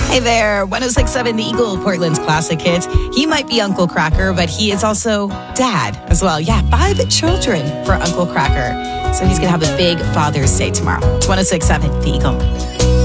Hey there, 106.7 The Eagle, Portland's classic hits. He might be Uncle Kracker, but he is also dad as well. Yeah, 5 children for Uncle Kracker. So he's going to have a big Father's Day tomorrow. It's 106.7 The Eagle.